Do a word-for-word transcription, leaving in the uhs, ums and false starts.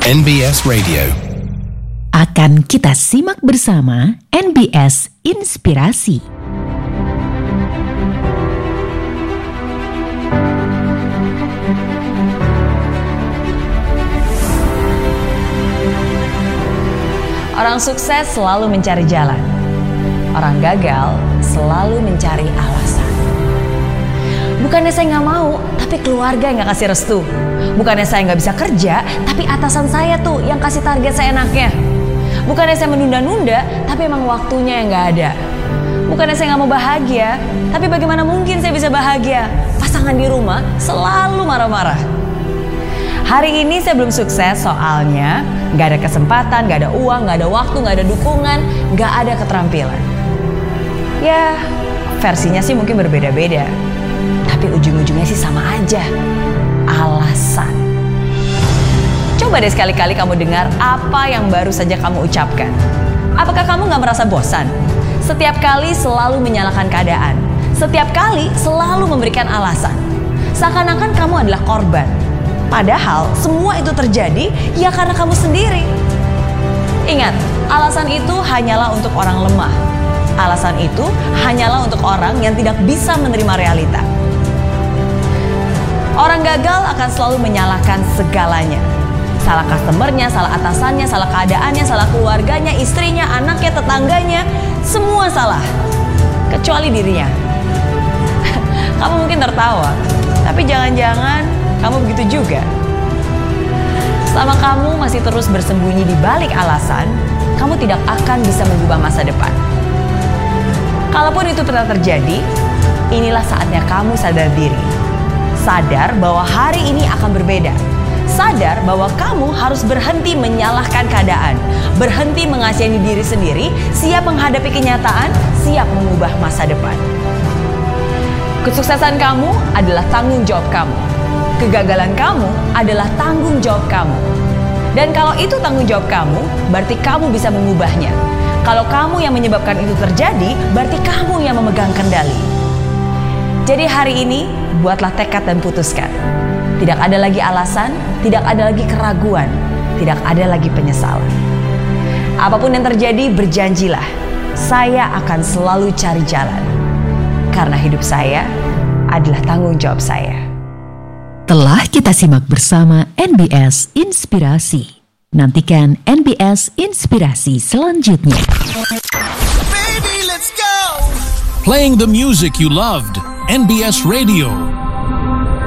N B S Radio. Akan kita simak bersama N B S Inspirasi. Orang sukses selalu mencari jalan. Orang gagal selalu mencari alasan. Bukannya saya nggak mau, tapi keluarga yang nggak kasih restu. Bukannya saya nggak bisa kerja, tapi atasan saya tuh yang kasih target seenaknya. Bukannya saya menunda-nunda, tapi emang waktunya yang nggak ada. Bukannya saya nggak mau bahagia, tapi bagaimana mungkin saya bisa bahagia? Pasangan di rumah selalu marah-marah. Hari ini saya belum sukses soalnya nggak ada kesempatan, nggak ada uang, nggak ada waktu, nggak ada dukungan, nggak ada keterampilan. Ya, versinya sih mungkin berbeda-beda, tapi ujung-ujungnya sih sama aja. Alasan. Coba deh sekali-kali kamu dengar apa yang baru saja kamu ucapkan. Apakah kamu nggak merasa bosan? Setiap kali selalu menyalahkan keadaan. Setiap kali selalu memberikan alasan. Seakan-akan kamu adalah korban. Padahal semua itu terjadi ya karena kamu sendiri. Ingat, alasan itu hanyalah untuk orang lemah. Alasan itu hanyalah untuk orang yang tidak bisa menerima realita. Orang gagal akan selalu menyalahkan segalanya. Salah customernya, salah atasannya, salah keadaannya, salah keluarganya, istrinya, anaknya, tetangganya. Semua salah. Kecuali dirinya. Kamu mungkin tertawa, tapi jangan-jangan kamu begitu juga. Selama kamu masih terus bersembunyi di balik alasan, kamu tidak akan bisa mengubah masa depan. Kalaupun itu pernah terjadi, inilah saatnya kamu sadar diri. Sadar bahwa hari ini akan berbeda. Sadar bahwa kamu harus berhenti menyalahkan keadaan, berhenti mengasihani diri sendiri, siap menghadapi kenyataan, siap mengubah masa depan. Kesuksesan kamu adalah tanggung jawab kamu. Kegagalan kamu adalah tanggung jawab kamu. Dan kalau itu tanggung jawab kamu, berarti kamu bisa mengubahnya. Kalau kamu yang menyebabkan itu terjadi, berarti kamu yang memegang kendali. Jadi hari ini, buatlah tekad dan putuskan. Tidak ada lagi alasan, tidak ada lagi keraguan, tidak ada lagi penyesalan. Apapun yang terjadi, berjanjilah, saya akan selalu cari jalan. Karena hidup saya adalah tanggung jawab saya. Telah kita simak bersama N B S Inspirasi. Nantikan N B S Inspirasi selanjutnya. Baby, let's go. Playing the music you loved. N B S Radio.